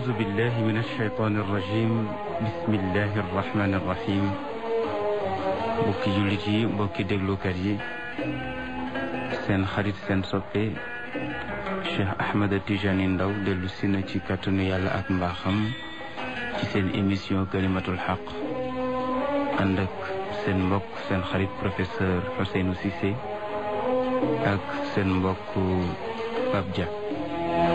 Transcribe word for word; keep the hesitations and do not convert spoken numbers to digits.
أعوذ بالله من الشيطان الرجيم بسم الله الرحمن الرحيم mbokki jullit yi mbokki déglukat yi seen xarit seen soppe Cheikh Ahmed Tijani Ndaw dellu si na ci kàttanu yàlla ak mbaaxam ci seen émission kalimatul xaq ànd ak seen mbokk seen xarit professeur Ousseynou Cissé ak seen mbokk Pape Dia